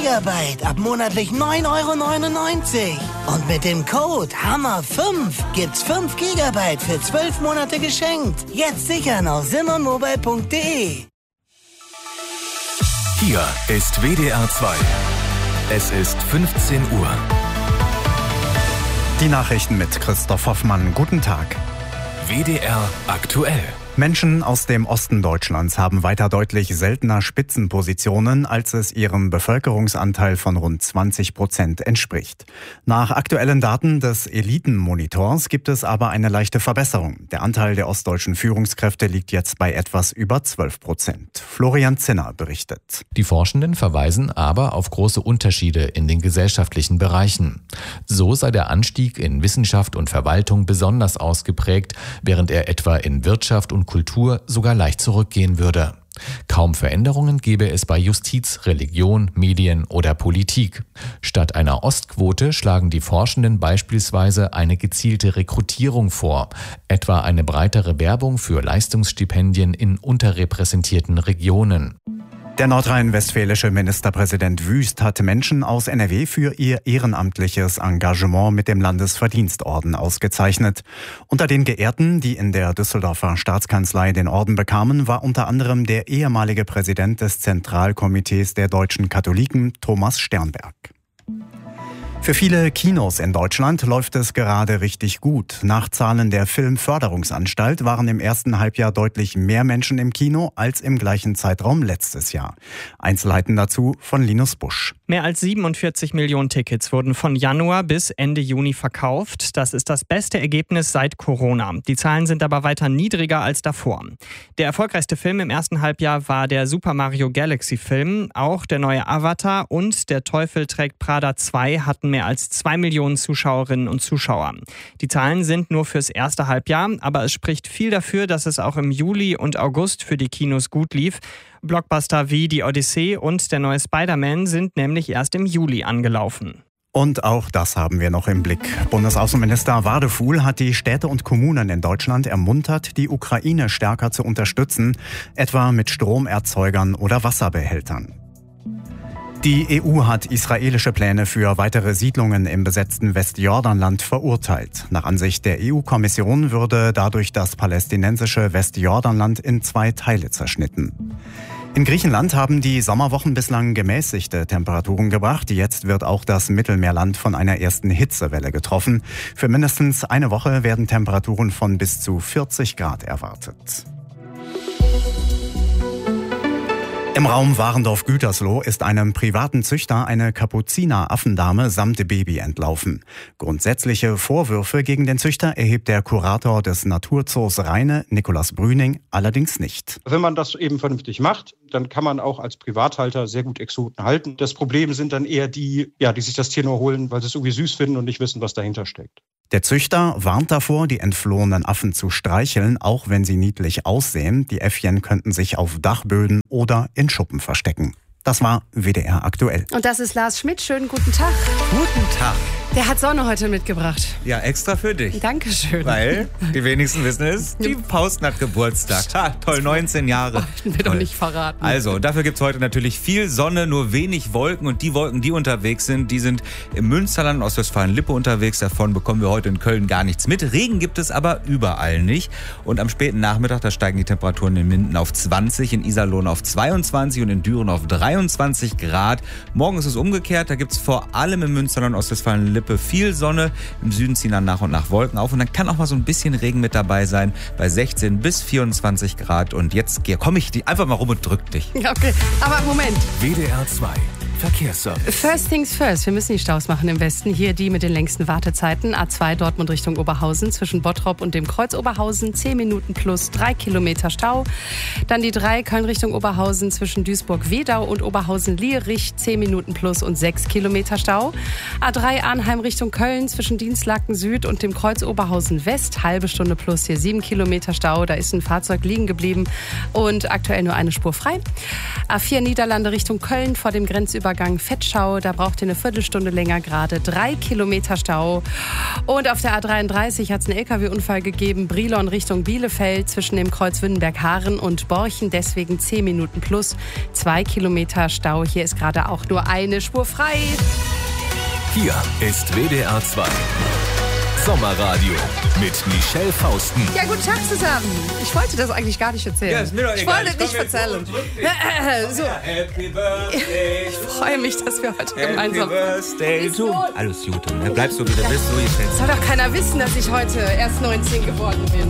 Gigabyte ab monatlich 9,99 €. Und mit dem Code HAMMER5 gibt's 5 Gigabyte für 12 Monate geschenkt. Jetzt sichern auf simonmobile.de. Hier ist WDR 2. Es ist 15 Uhr. Die Nachrichten mit Christoph Hoffmann. Guten Tag. WDR aktuell. Menschen aus dem Osten Deutschlands haben weiter deutlich seltener Spitzenpositionen, als es ihrem Bevölkerungsanteil von rund 20% entspricht. Nach aktuellen Daten des Elitenmonitors gibt es aber eine leichte Verbesserung. Der Anteil der ostdeutschen Führungskräfte liegt jetzt bei etwas über 12%. Florian Zinner berichtet. Die Forschenden verweisen aber auf große Unterschiede in den gesellschaftlichen Bereichen. So sei der Anstieg in Wissenschaft und Verwaltung besonders ausgeprägt, während er etwa in Wirtschaft und Kultur sogar leicht zurückgehen würde. Kaum Veränderungen gäbe es bei Justiz, Religion, Medien oder Politik. Statt einer Ostquote schlagen die Forschenden beispielsweise eine gezielte Rekrutierung vor, etwa eine breitere Werbung für Leistungsstipendien in unterrepräsentierten Regionen. Der nordrhein-westfälische Ministerpräsident Wüst hat Menschen aus NRW für ihr ehrenamtliches Engagement mit dem Landesverdienstorden ausgezeichnet. Unter den Geehrten, die in der Düsseldorfer Staatskanzlei den Orden bekamen, war unter anderem der ehemalige Präsident des Zentralkomitees der deutschen Katholiken, Thomas Sternberg. Für viele Kinos in Deutschland läuft es gerade richtig gut. Nach Zahlen der Filmförderungsanstalt waren im ersten Halbjahr deutlich mehr Menschen im Kino als im gleichen Zeitraum letztes Jahr. Einzelheiten dazu von Linus Busch. Mehr als 47 Millionen Tickets wurden von Januar bis Ende Juni verkauft. Das ist das beste Ergebnis seit Corona. Die Zahlen sind aber weiter niedriger als davor. Der erfolgreichste Film im ersten Halbjahr war der Super Mario Galaxy Film. Auch der neue Avatar und Der Teufel trägt Prada 2 hatten mehr als 2 Millionen Zuschauerinnen und Zuschauer. Die Zahlen sind nur fürs erste Halbjahr, aber es spricht viel dafür, dass es auch im Juli und August für die Kinos gut lief. Blockbuster wie Die Odyssee und der neue Spider-Man sind nämlich erst im Juli angelaufen. Und auch das haben wir noch im Blick. Bundesaußenminister Wadefuhl hat die Städte und Kommunen in Deutschland ermuntert, die Ukraine stärker zu unterstützen, etwa mit Stromerzeugern oder Wasserbehältern. Die EU hat israelische Pläne für weitere Siedlungen im besetzten Westjordanland verurteilt. Nach Ansicht der EU-Kommission würde dadurch das palästinensische Westjordanland in 2 Teile zerschnitten. In Griechenland haben die Sommerwochen bislang gemäßigte Temperaturen gebracht. Jetzt wird auch das Mittelmeerland von einer ersten Hitzewelle getroffen. Für mindestens eine Woche werden Temperaturen von bis zu 40 Grad erwartet. Im Raum Warendorf-Gütersloh ist einem privaten Züchter eine Kapuziner-Affendame samt Baby entlaufen. Grundsätzliche Vorwürfe gegen den Züchter erhebt der Kurator des Naturzoos Rheine, Nikolaus Brüning, allerdings nicht. Wenn man das eben vernünftig macht, dann kann man auch als Privathalter sehr gut Exoten halten. Das Problem sind dann eher die sich das Tier nur holen, weil sie es irgendwie süß finden und nicht wissen, was dahinter steckt. Der Züchter warnt davor, die entflohenen Affen zu streicheln, auch wenn sie niedlich aussehen. Die Äffchen könnten sich auf Dachböden oder in Schuppen verstecken. Das war WDR aktuell. Und das ist Lars Schmidt. Schönen guten Tag. Guten Tag. Der hat Sonne heute mitgebracht. Ja, extra für dich. Dankeschön. Weil, die wenigsten wissen es, die Pausten hat Geburtstag. Ha, toll, 19 Jahre. Ich will doch nicht verraten. Also, dafür gibt's heute natürlich viel Sonne, nur wenig Wolken. Und die Wolken, die unterwegs sind, die sind im Münsterland, Ostwestfalen-Lippe unterwegs. Davon bekommen wir heute in Köln gar nichts mit. Regen gibt es aber überall nicht. Und am späten Nachmittag, da steigen die Temperaturen in Minden auf 20, in Iserlohn auf 22 und in Düren auf 23 Grad. Morgen ist es umgekehrt. Da gibt's vor allem im Münsterland, Ostwestfalen-Lippe viel Sonne. Im Süden ziehen dann nach und nach Wolken auf. Und dann kann auch mal so ein bisschen Regen mit dabei sein. Bei 16 bis 24 Grad. Und jetzt komme ich einfach mal rum und drück dich. Okay, aber Moment. WDR 2 Verkehrsservice. First things first. Wir müssen die Staus machen im Westen. Hier die mit den längsten Wartezeiten. A2 Dortmund Richtung Oberhausen zwischen Bottrop und dem Kreuz Oberhausen. 10 Minuten plus 3 Kilometer Stau. Dann die 3 Köln Richtung Oberhausen zwischen Duisburg-Wedau und Oberhausen-Lierich. 10 Minuten plus und 6 Kilometer Stau. A3 Arnheim Richtung Köln zwischen Dienstlaken Süd und dem Kreuz Oberhausen West. Halbe Stunde plus hier 7 Kilometer Stau. Da ist ein Fahrzeug liegen geblieben und aktuell nur eine Spur frei. A4 Niederlande Richtung Köln vor dem Grenzübergang Grenzübergang Vetschau. Da braucht ihr eine Viertelstunde länger gerade. 3 Kilometer Stau. Und auf der A33 hat es einen LKW-Unfall gegeben. Brilon Richtung Bielefeld zwischen dem Kreuz Wünnenberg-Haaren und Borchen. Deswegen 10 Minuten plus 2 Kilometer Stau. Hier ist gerade auch nur eine Spur frei. Hier ist WDR 2. Sommerradio mit Michelle Fausten. Ja, guten Tag zusammen. Ich wollte das eigentlich gar nicht erzählen. Ja, ist mir doch egal. Ich wollte nicht erzählen. So. Happy Birthday. Ich freue mich, dass wir heute gemeinsam... Happy Birthday to... Alles gut, dann bleibst du, wie du bist, so gefällt. Soll doch keiner wissen, dass ich heute erst 19 geworden bin.